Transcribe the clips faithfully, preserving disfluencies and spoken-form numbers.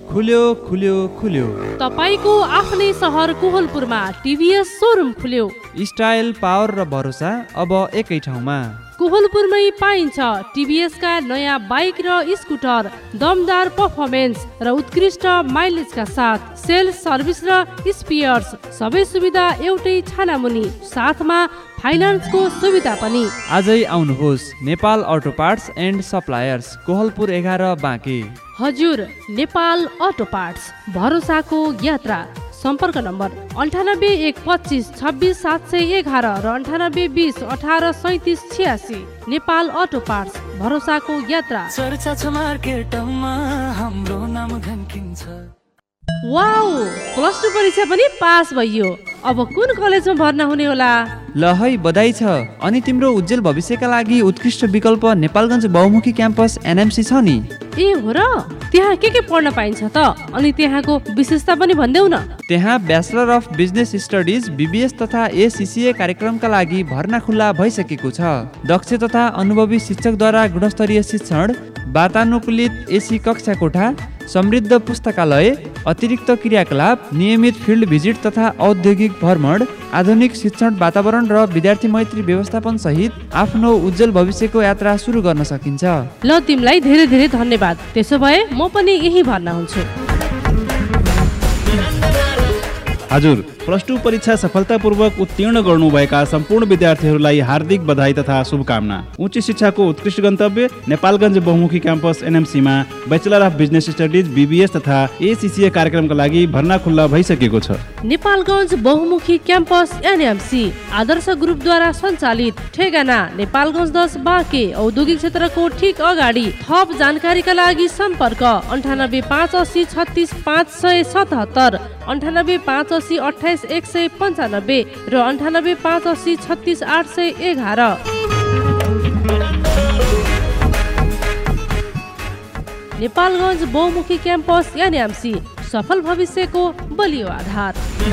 खुल्यो खुल्यो खुल्यो। तपाईको आफ्नै सहर कोहलपुरमा टिभीएस सोरुम खुल्यो। स्टाइल, पावर र भरोसा अब एकै ठाउँमा। कोहलपुरमै पाइन्छ टिभीएस का नयाँ बाइक र स्कुटर, दमदार पर्फर्मेन्स र उत्कृष्ट माइलेजका साथ सेल्स, सर्भिस र स्पेयर्स सबै सुविधा एउटै छानामुनि, साथमा फाइनान्सको सुविधा पनि। आजै आउनुहोस् Nepal auto parts and suppliers, Kohalpur एघार बाँके। हजुर, नेपाल अटो पार्ट्स, भरोसाको यात्रा। सम्पर्क नम्बर अन्ठानब्बे एक पच्चिस छब्बिस सात सय एघार र अन्ठानब्बे बिस अठार सैतिस छियासी। नेपाल अटो पार्ट्स, भरोसाको यात्रा। चर्चा छ मार्केटमा, हाम्रो नाम घन्किन्छ। वाउ, प्लस टू परीक्षा पनि पास भइयो। अब कुन कलेजमा भर्ना हुने होला? ल है, बधाई छ। अनि तिम्रो उज्जवल भविष्यका लागि उत्कृष्ट विकल्प नेपालगञ्ज बहुमुखी क्याम्पस एनएमसी छ नि। ए हो र? त्यहाँ के के पढ्न पाइन्छ त? अनि त्यहाँको विशेषता पनि भन्देऊ न। त्यहाँ bachelor of business studies, BBS तथा एसीसीए कार्यक्रमका लागि भर्ना खुल्ला भइसकेको छ। दक्ष तथा अनुभवी शिक्षकद्वारा गुणस्तरीय शिक्षण, वातानुकूलित एसी कक्षा कोठा, समृद्ध पुस्तकालय, अतिरिक्त क्रियाकलाप, नियमित फिल्ड भिजिट तथा औद्योगिक भ्रमण, आधुनिक शिक्षण वातावरण र विद्यार्थी मैत्री व्यवस्थापन सहित आफ्नो उज्जवल भविष्यको यात्रा सुरु गर्न सकिन्छ। ल, तिमीलाई धेरै धेरै धन्यवाद। त्यसो भए म पनि यही भर्ना हुन्छु। हजुर, प्लस टू परीक्षा सफलतापूर्वक उत्तीर्ण गर्नुभएका सम्पूर्ण विद्यार्थीहरूलाई हार्दिक बधाई तथा शुभकामना। उच्च शिक्षाको उत्कृष्ट गन्तव्य नेपालगञ्ज बहुमुखी campus एनएमसीमा bachelor of business studies, BBS तथा एसीसीए कार्यक्रमका लागि भर्ना खुल्ला भइसकेको छ। नेपालगञ्ज बहुमुखी क्याम्पस एनएमसी आदर्श ग्रुपद्वारा सञ्चालित, ठेगाना नेपालगञ्ज दस बाँके, औद्योगिक क्षेत्रको ठिक अगाडि। थप जानकारीका लागि सम्पर्क अन्ठानब्बे पाँच असी छत्तिस पाँच सय सतहत्तर, अन्ठानब्बे पाँच असी अठाइस एक सय पन्चानब्बे र अन्ठानब्बे पाँच असी छत्तिस आठ सय एघार। नेपालगञ्ज बहुमुखी क्याम्पस एनएमसी, सफल भविष्यको बलियो आधार।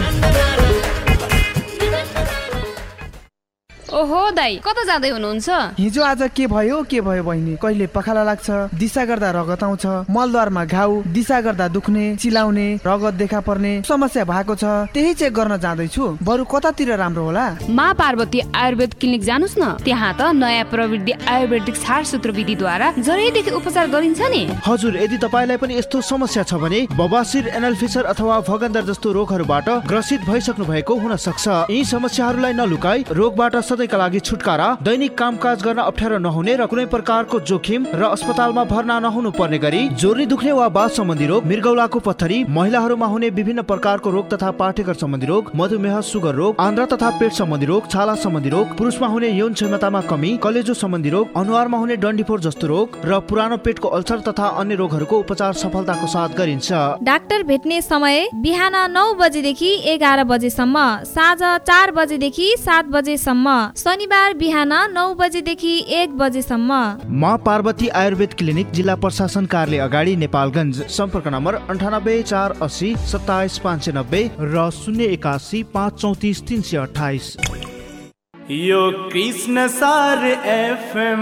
ओहो दाइ, कता जाँदै हुनुहुन्छ? हिजो आज के भयो के भयो बहिनी? कहिले पखाला लाग्छ, दिशा गर्दा रगत आउँछ, मलद्वारमा घाउ, दिशा गर्दा दुख्ने, चिलाउने, रगत देखा पर्ने समस्या भएको छ। त्यही चेक गर्न जाँदैछु। बरु कतातिर राम्रो होला? मा पार्वती आयुर्वेद क्लिनिक जानुस् न। त्यहाँ त नयाँ प्रविधि आयुर्वेदिक छारसूत्र विधिद्वारा जरैदेखि उपचार गरिन्छ नि। हजुर, यदि तपाईँलाई पनि यस्तो समस्या छ भने बबासिर, एनल फिसर अथवा भगन्दर जस्तो रोगहरूबाट ग्रसित भइसक्नु भएको हुन सक्छ। यी समस्याहरूलाई नलुकाई रोगबाट सधैँका लागि छुटकारा, दैनिक कामकाज गर्न अप्ठ्यारो नहुने र कुनै प्रकारको जोखिम र अस्पतालमा भर्ना नहुनु पर्ने गरी जोर्नी दुख्ने वा बाथ सम्बन्धी रोग, मृगौलाको पत्थरी, महिलाहरूमा हुने विभिन्न प्रकारको रोग तथा पाठेघर सम्बन्धी रोग, मधुमेह, सुगर रोग, आन्द्रा तथा पेट सम्बन्धी रोग, छाला सम्बन्धी रोग, पुरुषमा हुने यौन क्षमतामा कमी, कलेजो सम्बन्धी रोग, अनुहारमा हुने डन्डीफोर जस्तो रोग र पुरानो पेटको अल्सर तथा अन्य रोगहरूको उपचार सफलताको साथ गरिन्छ। डाक्टर भेट्ने समय बिहान नौ बजेदेखि एघार बजेसम्म, साँझ चार बजेदेखि सात बजेसम्म, शनिबार बिहान नौ बजेदेखि एक बजेसम्म। माँ पार्वती आयुर्वेद क्लिनिक, जिल्ला प्रशासन कार्यालय अगाडि, नेपालगञ्ज। सम्पर्क नम्बर अन्ठानब्बे चार असी सत्ताइस पाँच सय नब्बे र शून्य एकासी पाँच चौतिस तिन सय अठाइस। यो कृष्ण सार FM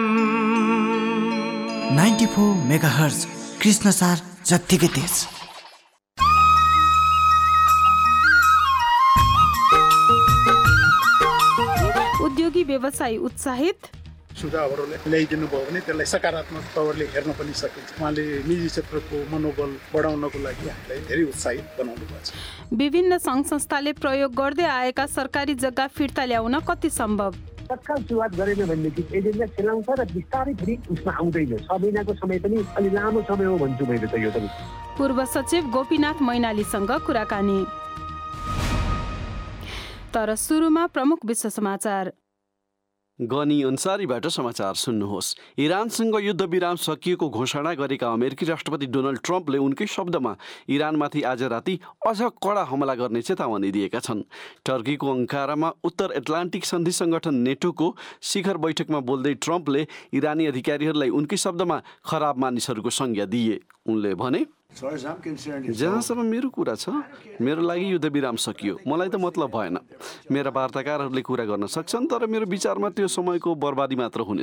ninety four mega hertz, Krishna सार जत्तिकै तेज। उद्योगी व्यवसायी उत्साहित, सुझावहरू ल्याइदिनु भयो भने त्यसलाई सकारात्मक तवरले हेर्न पनि सकिन्छ। उहाँले निजी क्षेत्रको मनोबल बढाउनको लागि हामीलाई धेरै उत्साहित बनाउनु भएको छ। विभिन्न सङ्घ संस्थाले प्रयोग गर्दै आएका सरकारी जग्गा फिर्ता ल्याउन कति सम्भव? तत्काल सुरुवात गरेन भनेदेखि एजेन्डा खेलाउँछ र बिस्तारै फेरि उसमा आउँदैन। छ महिनाको समय पनि अलि लामो समय हो भन्छु मैले त। यो पनि पूर्व सचिव गोपीनाथ मैनालीसँग कुराकानी। तर सुरुमा प्रमुख विश्व समाचार। गनी अन्सारीबाट समाचार सुन्नुहोस्। इरानसँग युद्ध विराम सकिएको घोषणा गरेका अमेरिकी राष्ट्रपति डोनाल्ड ट्रम्पले उनकै शब्दमा इरानमाथि आज राति अझ कडा हमला गर्ने चेतावनी दिएका छन्। टर्कीको अंकारामा उत्तर एटलान्टिक सन्धि संगठन नेटोको शिखर बैठकमा बोल्दै ट्रम्पले इरानी अधिकारीहरूलाई उनकै शब्दमा खराब मानिसहरूको संज्ञा दिए। उनले भने, जहाँसम्म मेरो कुरा छ, मेरो लागि युद्ध विराम सकियो, मलाई त मतलब भएन। मेरा वार्ताकारहरूले कुरा गर्न सक्छन्, तर मेरो विचारमा त्यो समयको बर्बादी मात्र हुनेछ।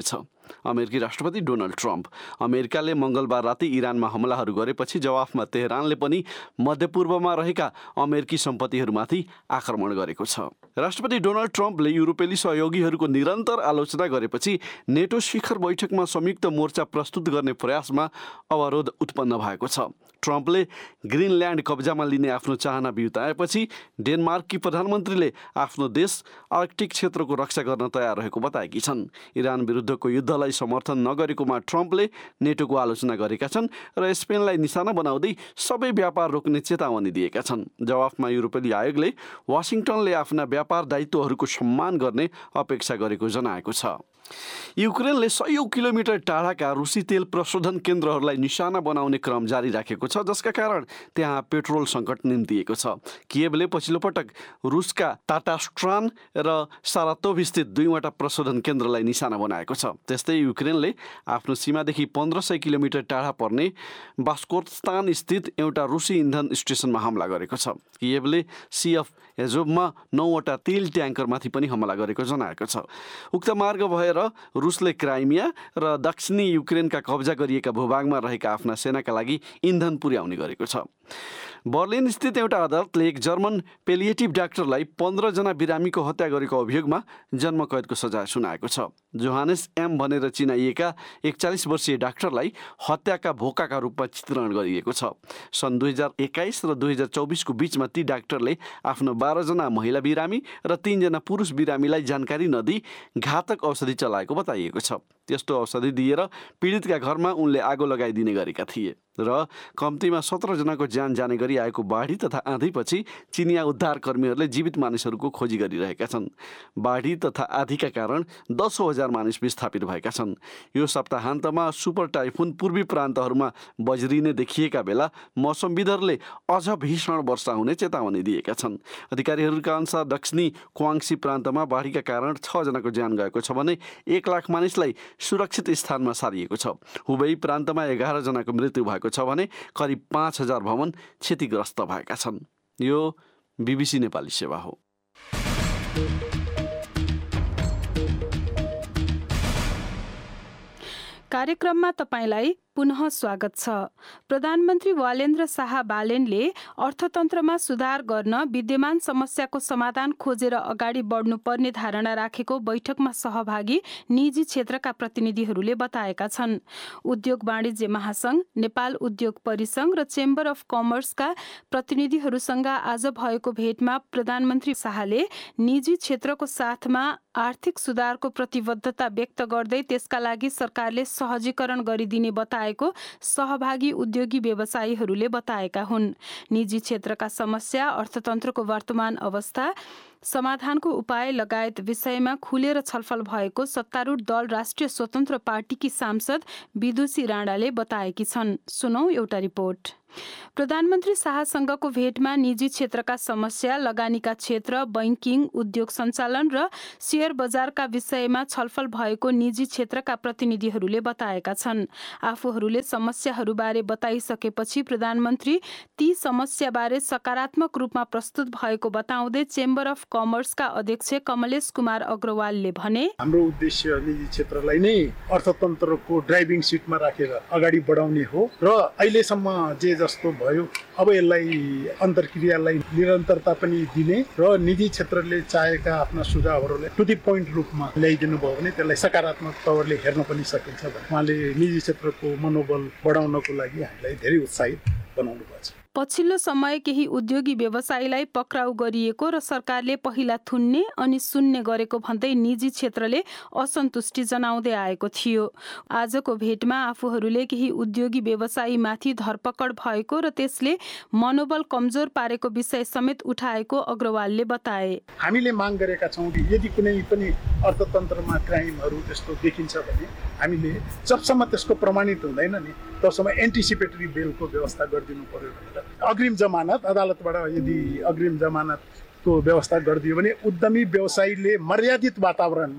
अमेरिकी राष्ट्रपति डोनाल्ड ट्रम्प। अमेरिकाले मङ्गलबार राति इरानमा हमलाहरू गरेपछि जवाफमा तेहरानले पनि मध्यपूर्वमा रहेका अमेरिकी सम्पत्तिहरूमाथि आक्रमण गरेको छ। राष्ट्रपति डोनाल्ड ट्रम्पले युरोपेली सहयोगीहरूको निरन्तर आलोचना गरेपछि नेटो शिखर बैठकमा संयुक्त मोर्चा प्रस्तुत गर्ने प्रयासमा अवरोध उत्पन्न भएको छ। ट्रम्पले ग्रिनल्यान्ड कब्जामा लिने आफ्नो चाहना बिउताएपछि डेनमार्ककी प्रधानमन्त्रीले आफ्नो देश आर्कटिक क्षेत्रको रक्षा गर्न तयार रहेको बताएकी छन्। इरान विरुद्धको युद्धलाई समर्थन नगरेकोमा ट्रम्पले नेटोको आलोचना गरेका छन् र स्पेनलाई निशाना बनाउँदै सबै व्यापार रोक्ने चेतावनी दिएका छन्। जवाफमा युरोपेली आयोगले वासिङटनले आफ्ना व्यापार दायित्वहरूको सम्मान गर्ने अपेक्षा गरेको जनाएको छ। युक्रेनले सयौं किलोमिटर टाढाका रुसी तेल प्रशोधन केन्द्रहरूलाई निशाना बनाउने क्रम जारी राखेको छ, जसका कारण त्यहाँ पेट्रोल सङ्कट निम्तिएको छ। किएभले पछिल्लो पटक रुसका टाटास्ट्रान र सारातोभ स्थित दुईवटा प्रशोधन केन्द्रलाई निशाना बनाएको छ। त्यस्तै युक्रेनले आफ्नो सीमादेखि पन्ध्र सय किलोमिटर टाढा पर्ने बास्कोर्स्तान स्थित एउटा रुसी इन्धन स्टेसनमा हमला गरेको छ। किएभले सी अफ एजोभमा नौवटा तेल ट्याङ्करमाथि पनि हमला गरेको जनाएको छ। उक्त मार्ग भएर रुसले क्राइमिया र दक्षिणी युक्रेनका कब्जा गरिएका भूभागमा रहेका आफ्ना सेनाका लागि इन्धन पुर्याउने गरेको छ। बर्लिन स्थित एउटा अदालतले एक जर्मन पेलिएटिभ डाक्टरलाई पन्ध्रजना बिरामीको हत्या गरेको अभियोगमा जन्मकैदको सजाय सुनाएको छ। जोहानेस एम भनेर चिनाइएका एकचालिस वर्षीय डाक्टरलाई हत्याका भोकाका रूपमा चित्रण गरिएको छ। सन् दुई हजार एक्काइस र दुई हजार चौबिसको बिचमा ती डाक्टरले आफ्नो बाह्रजना महिला बिरामी र तीनजना पुरुष बिरामीलाई जानकारी नदिई घातक औषधि चलाएको बताइएको छ। त्यस्तो औषधि दिएर पीडितका घरमा उनले आगो लगाइदिने गरेका थिए र कम्तीमा सत्रजनाको ज्यान जाने गरी आएको बाढी तथा आँधीपछि चिनिया उद्धारकर्मीहरूले जीवित मानिसहरूको खोजी गरिरहेका छन्। बाढी तथा आँधीका कारण दसौँ हजार मानिस विस्थापित भएका छन्। यो सप्ताहान्तमा सुपर टाइफुन पूर्वी प्रान्तहरूमा बज्रिने देखिएका बेला मौसमविदहरूले अझ भीषण वर्षा हुने चेतावनी दिएका छन्। अधिकारीहरूका अनुसार दक्षिणी क्वाङ्सी प्रान्तमा बाढीका कारण छजनाको ज्यान गएको छ भने एक लाख मानिसलाई सुरक्षित स्थानमा सारिएको छ। हुबेई प्रान्तमा एघार जनाको मृत्यु भएको छ भने करिब पाँच हजार भवन क्षतिग्रस्त भएका छन्। यो बीबीसी नेपाली सेवा हो। कार्यक्रममा तपाईलाई पुनः स्वागत छ। प्रधानमन्त्री वालेन्द्र शाह बालेनले अर्थतन्त्रमा सुधार गर्न विद्यमान समस्याको समाधान खोजेर अगाडि बढ्नुपर्ने धारणा राखेको बैठकमा सहभागी निजी क्षेत्रका प्रतिनिधिहरूले बताएका छन्। उद्योग वाणिज्य महासंघ, नेपाल उद्योग परिसंघ र चेम्बर अफ कमर्सका प्रतिनिधिहरूसँग आज भएको भेटमा प्रधानमन्त्री शाहले निजी क्षेत्रको साथमा आर्थिक सुधारको प्रतिबद्धता व्यक्त गर्दै त्यसका लागि सरकारले सहजीकरण गरिदिने बताएको सहभागी उद्योगी व्यवसायीहरूले बताएका हुन्। निजी क्षेत्रका समस्या, अर्थतन्त्रको वर्तमान अवस्था, समाधानको उपाय लगायत विषयमा खुलेर छलफल भएको सत्तारूढ दल राष्ट्रिय स्वतन्त्र पार्टीकी सांसद विदुषी राणाले बताएकी छन्। सुनौ एउटा रिपोर्ट। प्रधानमन्त्री शाहसँगको भेटमा निजी क्षेत्रका समस्या, लगानीका क्षेत्र, बैंकिङ, उद्योग सञ्चालन र शेयर बजारका विषयमा छलफल भएको निजी क्षेत्रका प्रतिनिधिहरूले बताएका छन्। आफूहरूले समस्याहरूबारे बताइसकेपछि प्रधानमन्त्री ती समस्याबारे सकारात्मक रूपमा प्रस्तुत भएको बताउँदै चेम्बर अफ कमर्सका अध्यक्ष कमलेश कुमार अग्रवालले भने, हाम्रो उद्देश्य निजी क्षेत्रलाई नै अर्थतन्त्रको ड्राइभिङ सिटमा राखेर अगाडि बढाउने हो र अहिलेसम्म जे जस्तो भयो अब यसलाई अन्तर्क्रियालाई निरन्तरता पनि दिने र निजी क्षेत्रले चाहेका आफ्ना सुझावहरूलाई टु द पोइन्ट रूपमा ल्याइदिनु भयो भने त्यसलाई सकारात्मक तवरले हेर्न पनि सकिन्छ। उहाँले निजी क्षेत्रको मनोबल बढाउनको लागि हामीलाई धेरै उत्साहित बनाउनु भएको छ। पछिल्लो समय केही उद्योगी व्यवसायीलाई पक्राउ गरिएको र सरकारले पहिला थुन्ने अनि सुन्ने गरेको भन्दै निजी क्षेत्रले असन्तुष्टि जनाउँदै आएको थियो। आजको भेटमा आफूहरूले केही उद्योगी व्यवसायीमाथि धरपकड भएको र त्यसले मनोबल कमजोर पारेको विषय समेत उठाएको अग्रवालले बताए। हामीले माग गरेका छौँ कि यदि कुनै पनि अर्थतन्त्रमा क्राइमहरू त्यस्तो देखिन्छ भने हामीले जबसम्म त्यसको प्रमाणित हुँदैन नि तबसम्म एन्टिसिपेटरी बेलको व्यवस्था गरिदिनु पर्यो भनेर अग्रिम जमानत अदालतबाट यदि अग्रिम जमानतको व्यवस्था गरिदियो भने उद्यमी व्यवसायीले मर्यादित वातावरणमा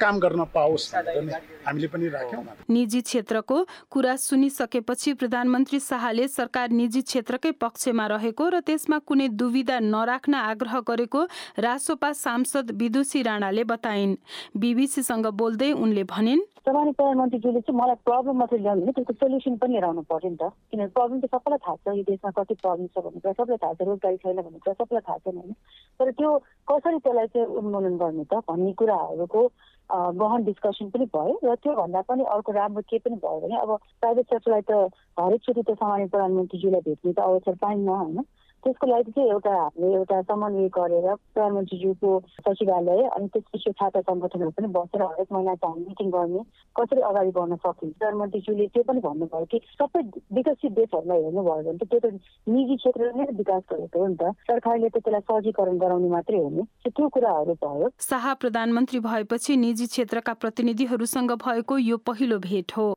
काम गर्न पाओस् भनेर हामीले पनि राख्यौँ। निजी क्षेत्रको कुरा सुनिसकेपछि प्रधानमन्त्री शाहले सरकार निजी क्षेत्रकै पक्षमा रहेको र त्यसमा कुनै दुविधा नराख्न आग्रह गरेको रासोपा सांसद विदुषी राणाले बताइन्। बीबीसीसँग बोल्दै उनले भनिन्, सामान्य प्रधानमन्त्रीज्यूले चाहिँ मलाई प्रब्लम मात्रै ल्याउनु भने त्यसको सोल्युसन पनि हेराउनु पर्यो नि त, किनभने प्रब्लम त सबैलाई थाहा छ, यो देशमा कति प्रब्लम छ भन्ने कुरा सबैलाई थाहा छ, रोजगारी छैन भन्ने कुरा सबैलाई थाहा छैन होइन, तर त्यो कसरी त्यसलाई चाहिँ उन्मूलन गर्ने त भन्ने कुराहरूको गहन डिस्कसन पनि भयो। र त्योभन्दा पनि अर्को राम्रो के पनि भयो भने अब प्राइभेट सेक्टरलाई त हरेकचोटि त सामान्य प्रधानमन्त्रीज्यूलाई भेट्ने त अवसर पाइन्न होइन, त्यसको लागि चाहिँ एउटा हामीले एउटा समन्वय गरेर प्रधानमन्त्रीज्यूको सचिवालय अनि त्यसपछि छात्र सङ्गठनहरू पनि बसेर हरेक महिना चाहिँ मिटिङ गर्ने कसरी अगाडि बढ्न सकिन्छ। प्रधानमन्त्रीज्यूले त्यो पनि भन्नुभयो कि सबै विकसित देशहरूलाई हेर्नुभयो भने त त्यो त निजी क्षेत्रले नै विकास गरेको हो नि त, सरकारले त त्यसलाई सहजीकरण गराउने मात्रै हो नि, त्यो कुराहरू भयो। शाह प्रधानमन्त्री भएपछि निजी क्षेत्रका प्रतिनिधिहरूसँग भएको यो पहिलो भेट हो।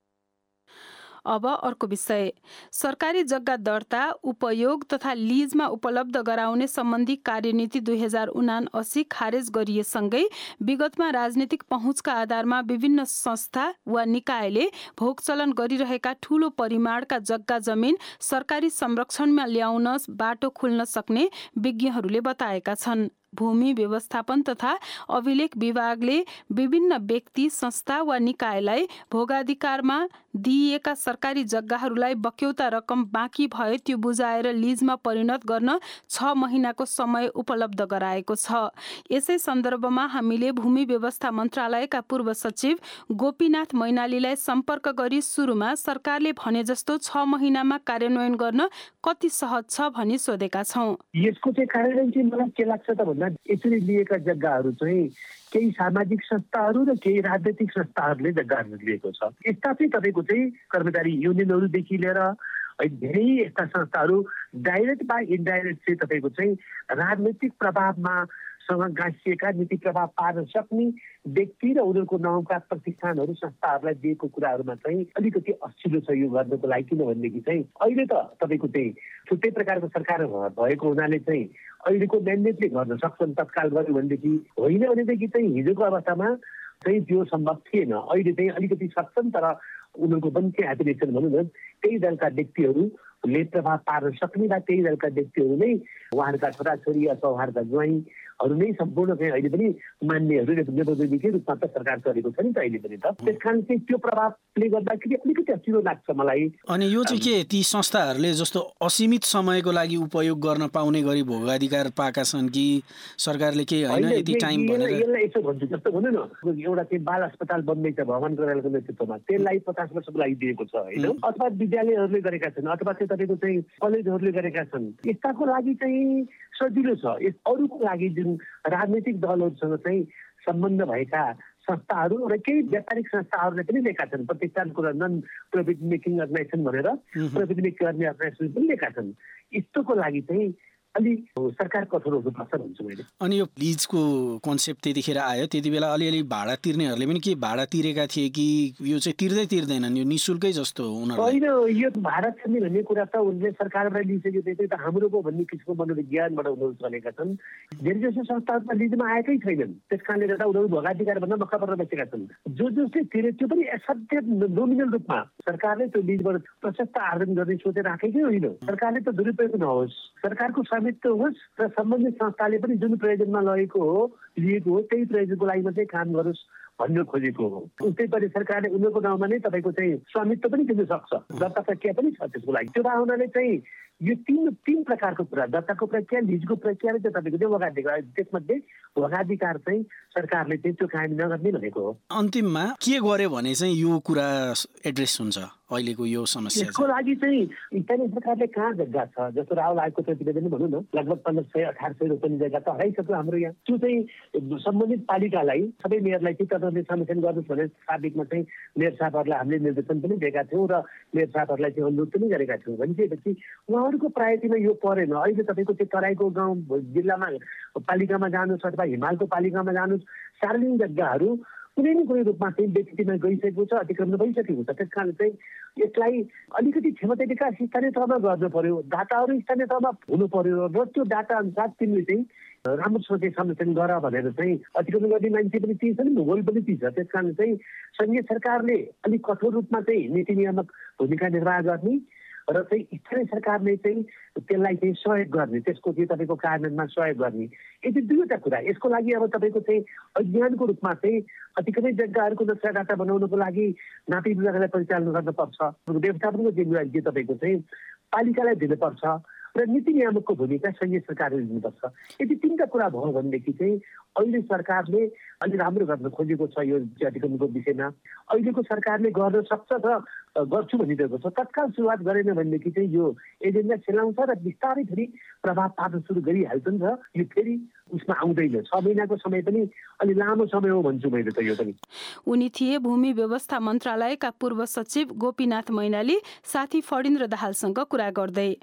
अब अर्को विषय, सरकारी जग्गा दर्ता, उपयोग तथा लिजमा उपलब्ध गराउने सम्बन्धी कार्यनीति दुई हजार उनासी खारेज गरिएसँगै विगतमा राजनीतिक पहुँचका आधारमा विभिन्न संस्था वा निकायले भोगचलन गरिरहेका ठूलो परिमाणका जग्गा जमिन सरकारी संरक्षणमा ल्याउन बाटो खुल्न सक्ने विज्ञहरूले बताएका छन्। भूमि व्यवस्थापन तथा अभिलेख विभागले विभिन्न व्यक्ति, संस्था वा निकायलाई भोगाधिकारमा दिइएका सरकारी जग्गाहरूलाई बक्यौता रकम बाँकी भए त्यो बुझाएर लिजमा परिणत गर्न छ महिनाको समय उपलब्ध गराएको छ। यसै सन्दर्भमा हामीले भूमि व्यवस्था मन्त्रालयका पूर्व सचिव गोपीनाथ मैनालीलाई सम्पर्क गरी सुरुमा सरकारले भने जस्तो छ महिनामा कार्यान्वयन गर्न कति सहज छ भनी सोधेका छौँ। यसको चाहिँ कार्यान्वयन चाहिँ मलाई के लाग्छ त भन्दा यसरी लिएका जग्गाहरू चाहिँ केही सामाजिक संस्थाहरू र केही राजनैतिक संस्थाहरूले जग्गाहरू लिएको छ। यस्ता चाहिँ तपाईँको चाहिँ कर्मचारी युनियनहरूदेखि लिएर धेरै यस्ता संस्थाहरू डाइरेक्ट वा इन्डाइरेक्ट चाहिँ तपाईँको चाहिँ राजनैतिक प्रभावमा सँग गाँसिएका, नीति प्रभाव पार्न सक्ने व्यक्ति र उनीहरूको नाउँका प्रतिष्ठानहरू, संस्थाहरूलाई दिएको कुराहरूमा चाहिँ अलिकति अस्थिलो छ यो गर्नको लागि, किनभनेदेखि चाहिँ अहिले त तपाईँको चाहिँ छुट्टै प्रकारको सरकार भएको हुनाले चाहिँ अहिलेको म्यान्डेटले गर्न सक्छन्, तत्काल गर्यो भनेदेखि, होइन भनेदेखि चाहिँ हिजोको अवस्थामा चाहिँ त्यो सम्भव थिएन। अहिले चाहिँ अलिकति सक्छन्, तर उनीहरूको पनि चाहिँ एप्लिकेसन भनौँ न त्यही दलका व्यक्तिहरूले प्रभाव पार्न सक्ने वा त्यही दलका व्यक्तिहरू नै उहाँहरूका छोराछोरी अथवा उहाँहरूका ज्वाइँहरू नै सम्पूर्ण चाहिँ अहिले पनि मान्नेहरू नेतृत्वकै रूपमा त सरकार चलेको छ नि त अहिले पनि त, त्यस कारण चाहिँ त्यो प्रभावले गर्दाखेरि अलिकति अप्ठ्यारो लाग्छ मलाई। अनि यो चाहिँ के ती संस्थाहरूले जस्तो असीमित समयको लागि उपयोग गर्न पाउने गरी भोगाधिकार पाएका छन् कि सरकारले के होइन यति टाइम भनेर? यसलाई यसो भन्छु, जस्तो भनौँ न एउटा चाहिँ बाल अस्पताल बन्दैछ भगवान कोइरालाको नेतृत्वमा, त्यसलाई पचास वर्षको लागि दिएको छ होइन, अथवा विद्यालयहरूले गरेका छन् अथवा चाहिँ तपाईँको चाहिँ कलेजहरूले गरेका छन्। यस्ताको लागि चाहिँ सजिलो छ। अरूको लागि जुन राजनैतिक दलहरूसँग चाहिँ सम्बन्ध भएका संस्थाहरू र केही व्यापारिक संस्थाहरूले पनि लिएका छन्, प्रतिष्ठानको र नन प्रफिट मेकिङ अर्गनाइजेसन भनेर प्रफिट मेकिङ गर्ने अर्गनाइजेसन पनि लिएका छन्। यस्तोको लागि चाहिँ अलि सरकार कठोर हुनुपर्छ भन्छु मैले। अनि यो लिजको कन्सेप्ट त्यतिखेर आयो, त्यति बेला अलिअलि भाडा तिर्नेहरूले पनि के भाडा तिरेका थिए कि यो चाहिँ तिर्दै तिर्दैनन्, यो निःशुल्कै जस्तो उनीहरूले? होइन, यो भाडा तिर्ने भन्ने कुरा त उनले सरकारबाट लिइसकेपछि त हाम्रो पो भन्ने किसिमको मनोविज्ञानबाट उनीहरू चलेका छन्। धेरै जसो संस्थाहरूमा लिजमा आएकै छैनन्, त्यस कारणले गर्दा उनीहरू भोगाधिकार भन्दा मक्का परेर बसेका छन्। जो जो चाहिँ तिरे त्यो पनि असाध्य नोमिनल रूपमा सरकारले त्यो लिजबाट प्रशस्त आर्जन गर्ने सोचेर राखेकै होइन। सरकारले त दुरुपयोग नहोस्, सरकारको स्वामित्व होस् र सम्बन्धित संस्थाले पनि जुन प्रयोजनमा लगेको हो लिएको हो त्यही प्रयोजनको लागि मात्रै काम गरोस् भन्नु खोजेको हो। उस्तै गरी सरकारले उनीहरूको नाउँमा नै तपाईँको चाहिँ स्वामित्व पनि दिनु सक्छ, दर्ता प्रक्रिया पनि छ त्यसको लागि। त्यो भावनाले चाहिँ यो तीन तीन प्रकारको कुरा, दर्ताको प्रक्रिया, लिजको प्रक्रिया र चाहिँ तपाईँको चाहिँ भोगाधिकार, त्यसमध्ये भोगाधिकार चाहिँ सरकारले चाहिँ त्यो कायम नगर्ने भनेको हो। अन्तिममा के गर्यो भने चाहिँ यो कुरा एड्रेस हुन्छ अहिलेको यो समस्या? यसको लागि चाहिँ स्थानीय सरकारले कहाँ जग्गा छ, जस्तो राहुल आयोगको प्रतिवेदन भनौँ न, लगभग पन्ध्र सय अठार सय रोपनी जग्गा त हराइसक्यो हाम्रो यहाँ। त्यो चाहिँ सम्बन्धित पालिकालाई सबै मेयरलाई चाहिँ तदनुसार संरक्षण गर्नुहोस् भनेर साबिकमा चाहिँ मेयर साहबहरूलाई हामीले निर्देशन पनि दिएका थियौँ र मेयर साहबहरूलाई चाहिँ अनुरोध पनि गरेका थियौँ। भनिसकेपछि उहाँहरूको प्रायोरिटीमा यो परेन। अहिले तपाईँको त्यो तराईको गाउँ जिल्लामा पालिकामा जानुहोस् अथवा हिमालको पालिकामा जानुहोस्, सार्वजनिक जग्गाहरू कुनै न कुनै रूपमा चाहिँ व्यक्तिमा गइसकेको छ, अतिक्रमण भइसकेको छ। त्यस कारण चाहिँ यसलाई अलिकति क्षमता विकास स्थानीय तहमा गर्नु पर्यो, डाटाहरू स्थानीय तहमा हुनु पर्यो र त्यो डाटा अनुसार तिमीले चाहिँ राम्रो सोचे संरक्षण गर भनेर चाहिँ अतिक्रमण गर्ने मान्छे पनि ती छन्, भूगोल पनि ती छ। त्यस कारण चाहिँ सङ्घीय सरकारले अलिक कठोर रूपमा चाहिँ नीति नियामक भूमिका निर्वाह गर्ने र चाहिँ स्थानीय सरकारले चाहिँ त्यसलाई चाहिँ सहयोग गर्ने, त्यसको चाहिँ तपाईँको कार्यान्वयनमा सहयोग गर्ने। यति दुईवटा कुरा। यसको लागि अब तपाईँको चाहिँ अभियानको रूपमा चाहिँ अतिक्रमित जग्गाहरूको नक्सा डाटा बनाउनको लागि नापी विभागलाई परिचालन गर्नुपर्छ। व्यवस्थापनको जिम्मेवारी चाहिँ तपाईँको चाहिँ पालिकालाई दिनुपर्छ र नीति नियामकको भूमिका सङ्घीय सरकारले लिनुपर्छ। यदि तिनवटा कुरा भयो भनेदेखि चाहिँ अहिले सरकारले अलि राम्रो गर्न खोजेको छ यो अतिक्रमणको विषयमा। अहिलेको सरकारले गर्न सक्छ र गर्छु भनिरहेको छ। तत्काल सुरुवात गरेन भनेदेखि चाहिँ यो एजेन्डा सेलाउँछ र बिस्तारै फेरि प्रभाव पार्न सुरु गरिहाल्छ नि त। यो फेरि उसमा आउँदैन। छ महिनाको समय पनि अलि लामो समय हो भन्छु मैले त यो पनि। उनी थिए भूमि व्यवस्था मन्त्रालयका पूर्व सचिव गोपीनाथ मैनाली। साथी फणिन्द्र दाहालसँग कुरा गर्दै।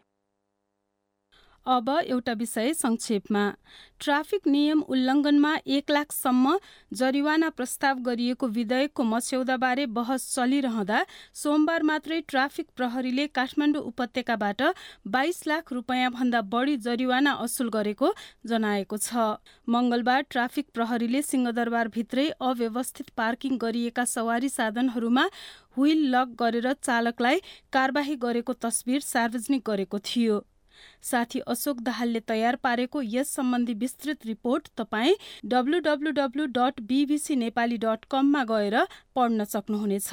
अब एउटा विषय संक्षेपमा। ट्राफिक नियम उल्लङ्घनमा एक लाखसम्म जरिवाना प्रस्ताव गरिएको विधेयकको मस्यौदाबारे बहस चलिरहँदा सोमबार मात्रै ट्राफिक प्रहरीले काठमाडौँ उपत्यकाबाट बाइस लाख रुपियाँ भन्दा बढी जरिवाना असुल गरेको जनाएको छ। मंगलबार ट्राफिक प्रहरीले सिंहदरबारभित्रै अव्यवस्थित पार्किङ गरिएका सवारी साधनहरूमा व्हील लक गरेर चालकलाई कारबाही गरेको तस्बिर सार्वजनिक गरेको थियो। साथी अशोक दाहालले तयार पारेको यस सम्बन्धी विस्तृत रिपोर्ट तपाईँ W W W dot BBC Nepali dot कममा गएर पढ्न सक्नुहुनेछ।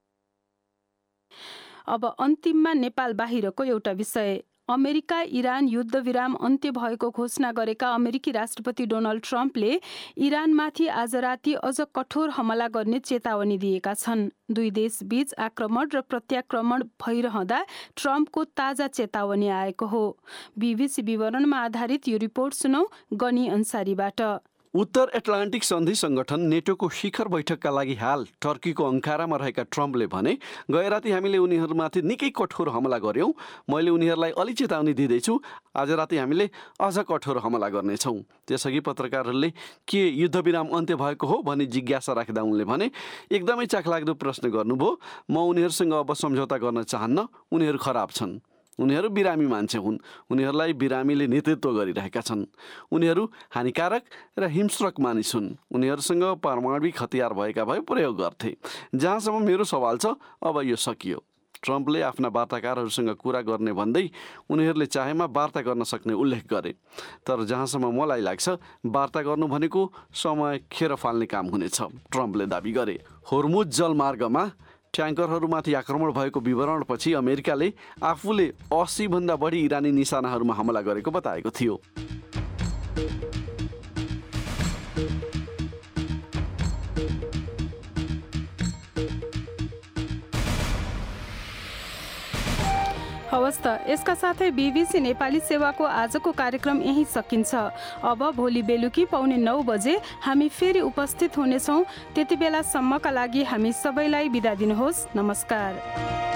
अब अन्तिममा नेपाल बाहिरको एउटा विषय। अमेरिका इरान युद्धविराम अन्त्य भएको घोषणा गरेका अमेरिकी राष्ट्रपति डोनाल्ड ट्रम्पले इरानमाथि आज राति अझ कठोर हमला गर्ने चेतावनी दिएका छन्। दुई देशबीच आक्रमण र प्रत्याक्रमण भइरहँदा ट्रम्पको ताजा चेतावनी आएको हो। बीबीसी विवरणमा आधारित यो रिपोर्ट सुनौ गनी अन्सारीबाट। उत्तर एटलान्टिक सन्धि संगठन नेटोको शिखर बैठकका लागि हाल टर्कीको अंकारामा रहेका ट्रम्पले भने, गए राति हामीले उनीहरूमाथि निकै कठोर हमला गर्यौं। मैले उनीहरूलाई अलि चेतावनी दिँदैछु, आज राति हामीले अझ कठोर हमला गर्नेछौँ। त्यसअघि पत्रकारहरूले के युद्धविराम अन्त्य भएको हो भनी जिज्ञासा राख्दा उनले भने, एकदमै चाखलाग्दो प्रश्न गर्नुभयो। म उनीहरूसँग अब सम्झौता गर्न चाहन्न। उनीहरू खराब छन्। उनीहरू बिरामी मान्छे हुन्। उनीहरूलाई बिरामीले नेतृत्व गरिरहेका छन्। उनीहरू हानिकारक र हिंस्रक मानिस हुन्। उनीहरूसँग परमाणविक हतियार भएका भए प्रयोग गर्थे। जहाँसम्म मेरो सवाल छ, अब यो सकियो। ट्रम्पले आफ्ना वार्ताकारहरूसँग कुरा गर्ने भन्दै उनीहरूले चाहेमा वार्ता गर्न सक्ने उल्लेख गरे। तर जहाँसम्म मलाई लाग्छ, वार्ता गर्नु भनेको समय खेर फाल्ने काम हुनेछ, ट्रम्पले दाबी गरे। होर्मुज जलमार्गमा ट्याङ्करहरूमाथि आक्रमण भएको विवरणपछि अमेरिकाले आफूले अस्सी भन्दा बढी इरानी निशानाहरूमा हमला गरेको बताएको थियो। हवस् त, यसका साथै बीबीसी नेपाली सेवाको आजको कार्यक्रम यही सकिन्छ। अब भोलि बेलुकी पौने नौ बजे हामी फेरि उपस्थित हुनेछौँ। त्यति बेलासम्मका लागि हामी सबैलाई बिदा दिनुहोस्। नमस्कार।